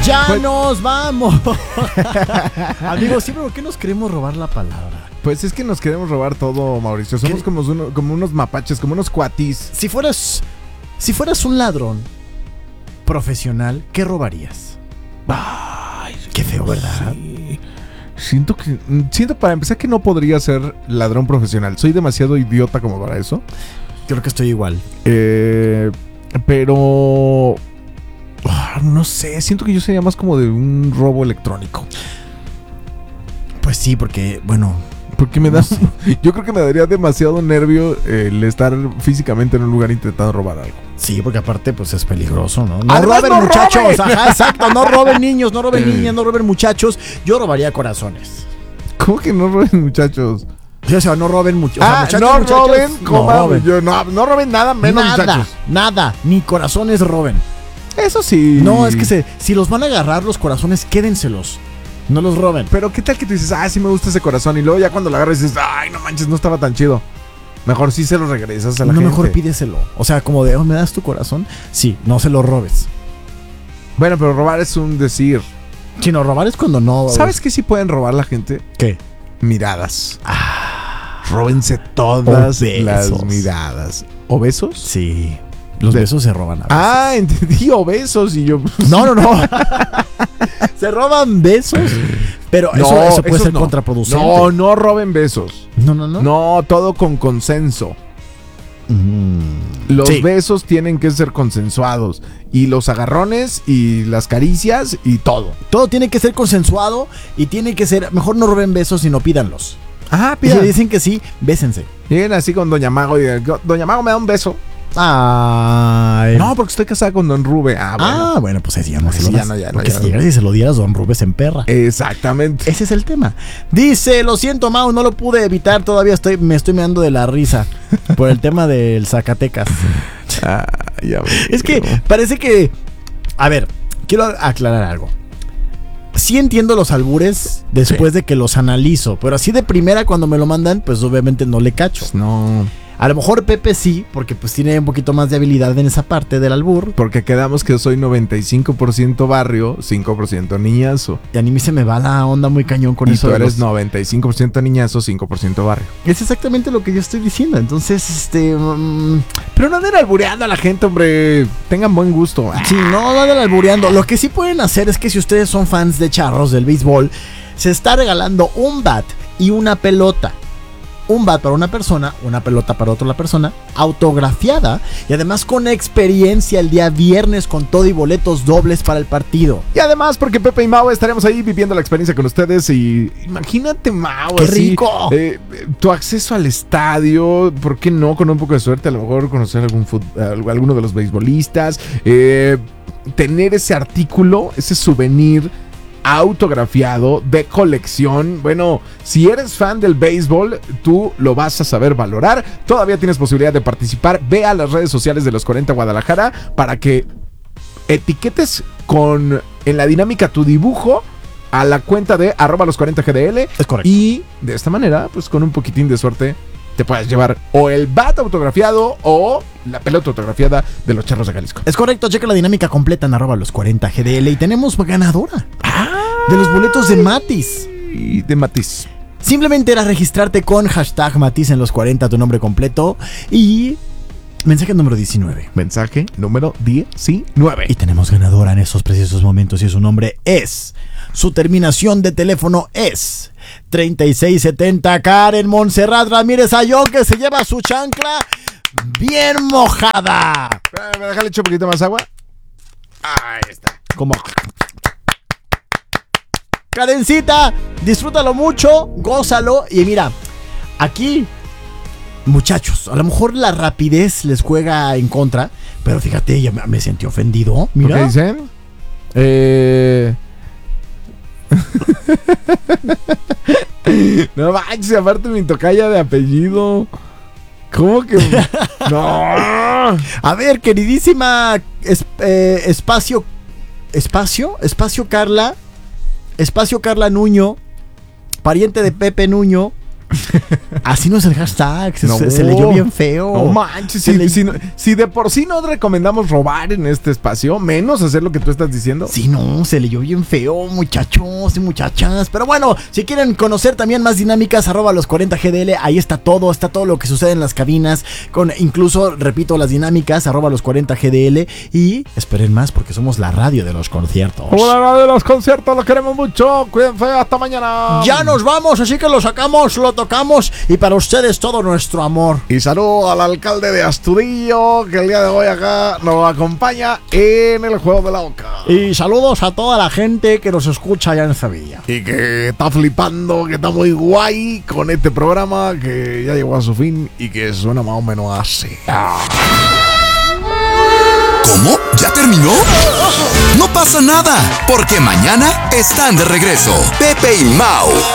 ¡Ya nos vamos! Amigos, siempre, ¿por qué nos queremos robar la palabra? Pues es que nos queremos robar todo, Mauricio. Somos como unos mapaches, como unos cuatis. Si fueras un ladrón profesional, ¿qué robarías? Ay, qué feo, ¿verdad? Sí. Siento para empezar que no podría ser ladrón profesional. Soy demasiado idiota como para eso. Creo que estoy igual. Pero no sé, siento que yo sería más como de un robo electrónico. Pues sí, porque, bueno, porque me da, yo creo que me daría demasiado nervio el estar físicamente en un lugar intentando robar algo. Sí, porque aparte pues es peligroso, ¿no? No roben, muchachos. Roben. Ajá, exacto. No roben niños, no roben niñas, no roben muchachos. Yo robaría corazones. ¿Cómo que no roben muchachos? O sea, no roben muchachos. No roben, no roben nada menos muchachos. Nada, ni corazones roben. Eso sí. No, es que si los van a agarrar los corazones, quédenselos. No los roben. Pero qué tal que tú dices, sí me gusta ese corazón, y luego ya cuando lo agarras dices, ay, no manches, no estaba tan chido. Mejor sí se lo regresas a la gente. No, mejor pídeselo. O sea, como de, ¿me das tu corazón? Sí, no se lo robes. Bueno, pero robar es un decir. Sí, no, robar es cuando no. ¿Sabes qué sí pueden robar la gente? ¿Qué? Miradas. Róbense todas las miradas. ¿O besos? Sí. Los besos se roban a veces. Entendí, o besos y yo. No. Se roban besos. Pero eso puede ser contraproducente. No roben besos. No. No, todo con consenso. Los besos tienen que ser consensuados. Y los agarrones y las caricias y todo. Todo tiene que ser consensuado y tiene que ser. Mejor no roben besos y no pídanlos. Pidan. Si dicen que sí, bésense. Lleguen así con Doña Mago y digan, Doña Mago, ¿me da un beso? Ay. No, porque estoy casada con Don Rube. Bueno, pues así ya no se lo das. Ya porque si llegas y se lo dieras, Don Rube se emperra. Exactamente. Ese es el tema. Dice, lo siento, Mau, no lo pude evitar. Todavía me estoy meando de la risa por el tema del Zacatecas. Es que parece que... A ver, quiero aclarar algo. Sí entiendo los albures después de que los analizo, pero así de primera cuando me lo mandan, pues obviamente no le cacho. Pues no. A lo mejor Pepe sí, porque pues tiene un poquito más de habilidad en esa parte del albur. Porque quedamos que soy 95% barrio, 5% niñazo. Y a mí se me va la onda muy cañón con eso. Y tú eres 95% niñazo, 5% barrio. Es exactamente lo que yo estoy diciendo. Entonces, pero no anden albureando a la gente, hombre. Tengan buen gusto. Sí, no anden albureando. Lo que sí pueden hacer es que si ustedes son fans de charros, del béisbol, se está regalando un bat y una pelota. Un bat para una persona, una pelota para otra persona, autografiada y además con experiencia el día viernes con todo y boletos dobles para el partido. Y además porque Pepe y Mau estaremos ahí viviendo la experiencia con ustedes y imagínate, Mau, ¡qué así, rico! Tu acceso al estadio, ¿por qué no? Con un poco de suerte, a lo mejor conocer alguno de los beisbolistas, tener ese artículo, ese souvenir autografiado de colección. Bueno, si eres fan del béisbol, tú lo vas a saber valorar. Todavía tienes posibilidad de participar. Ve a las redes sociales de los 40 Guadalajara para que etiquetes en la dinámica tu dibujo a la cuenta de @los40gdl. Es correcto. Y de esta manera, pues con un poquitín de suerte, te puedes llevar o el bat autografiado o la pelota autografiada de los Charros de Jalisco. Es correcto, checa la dinámica completa en @los40gdl y tenemos ganadora de los boletos de Matiz. Y de Matiz. Simplemente era registrarte con hashtag Matiz en los 40, tu nombre completo y mensaje número 19. Mensaje número 19. Y tenemos ganadora en estos precisos momentos y su nombre es... Su terminación de teléfono es 3670. Karen Montserrat Ramírez Ayón, que se lleva su chancla bien mojada. ¿Me deja le echo un poquito más agua? Ahí está. Como... Karencita, disfrútalo mucho, gózalo. Y mira, aquí, muchachos, a lo mejor la rapidez les juega en contra, pero fíjate, ya me sentí ofendido. Mira. ¿Qué dicen? No manches, aparte mi tocaya de apellido. ¿Cómo que? No. A ver, queridísima Espacio Carla Nuño, pariente de Pepe Nuño, Así no es el hashtag. Se leyó bien feo. No manches. Si de por sí no recomendamos robar en este espacio, menos hacer lo que tú estás diciendo. Sí, no, se leyó bien feo, muchachos y muchachas. Pero bueno, si quieren conocer también más dinámicas, @los 40GDL. Ahí está todo lo que sucede en las cabinas. Con incluso, repito, las dinámicas, @los 40GDL. Y esperen más porque somos la radio de los conciertos. La radio de los conciertos, lo queremos mucho. Cuídense, hasta mañana. Ya nos vamos, así que lo sacamos, lo tocamos. Y para ustedes todo nuestro amor. Y saludo al alcalde de Astudillo, que el día de hoy acá nos acompaña en el Juego de la Oca. Y saludos a toda la gente que nos escucha allá en Sevilla. Y que está flipando, que está muy guay con este programa que ya llegó a su fin y que suena más o menos así. ¿Cómo? ¿Ya terminó? No pasa nada, porque mañana están de regreso Pepe y Mau.